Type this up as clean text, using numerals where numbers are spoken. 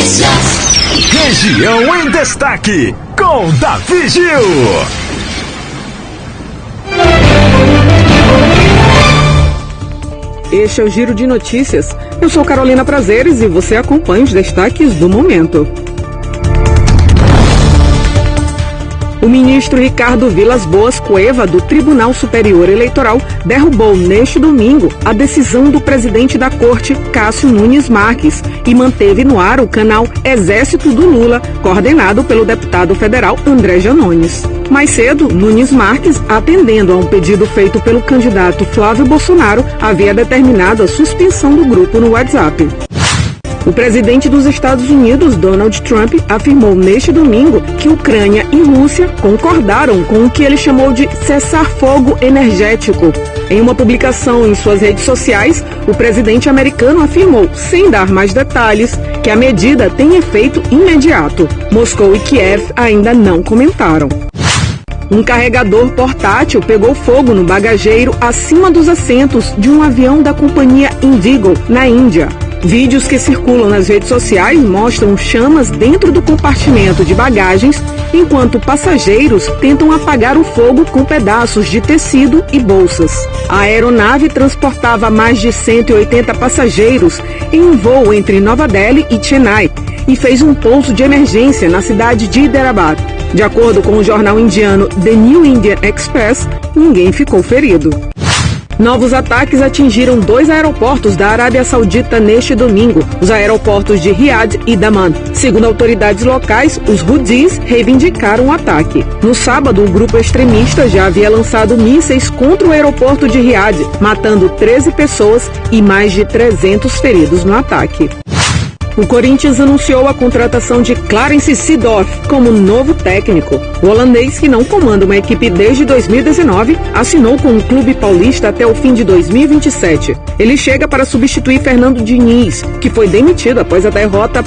Notícias. Região em Destaque, com Davi Gil. Este é o Giro de Notícias. Eu sou Carolina Prazeres e você acompanha os destaques do momento. O ministro Ricardo Vilas Boas Cueva, do Tribunal Superior Eleitoral, derrubou neste domingo a decisão do presidente da Corte, Cássio Nunes Marques, e manteve no ar o canal Exército do Lula, coordenado pelo deputado federal André Janones. Mais cedo, Nunes Marques, atendendo a um pedido feito pelo candidato Flávio Bolsonaro, havia determinado a suspensão do grupo no WhatsApp. O presidente dos Estados Unidos, Donald Trump, afirmou neste domingo que Ucrânia e Rússia concordaram com o que ele chamou de cessar-fogo energético. Em uma publicação em suas redes sociais, o presidente americano afirmou, sem dar mais detalhes, que a medida tem efeito imediato. Moscou e Kiev ainda não comentaram. Um carregador portátil pegou fogo no bagageiro acima dos assentos de um avião da companhia Indigo, na Índia. Vídeos que circulam nas redes sociais mostram chamas dentro do compartimento de bagagens, enquanto passageiros tentam apagar o fogo com pedaços de tecido e bolsas. A aeronave transportava mais de 180 passageiros em um voo entre Nova Delhi e Chennai e fez um pouso de emergência na cidade de Hyderabad. De acordo com o jornal indiano The New Indian Express, ninguém ficou ferido. Novos ataques atingiram 2 aeroportos da Arábia Saudita neste domingo, os aeroportos de Riad e Daman. Segundo autoridades locais, os Houthis reivindicaram o ataque. No sábado, o grupo extremista já havia lançado mísseis contra o aeroporto de Riad, matando 13 pessoas e mais de 300 feridos no ataque. O Corinthians anunciou a contratação de Clarence Seedorf como novo técnico. O holandês, que não comanda uma equipe desde 2019, assinou com o clube paulista até o fim de 2027. Ele chega para substituir Fernando Diniz, que foi demitido após a derrota